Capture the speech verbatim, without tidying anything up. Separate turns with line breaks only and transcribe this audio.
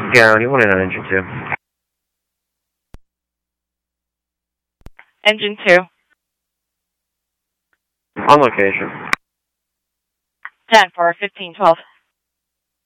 Yeah, you want it on engine two.
Engine two.
On location.
ten for fifteen twelve.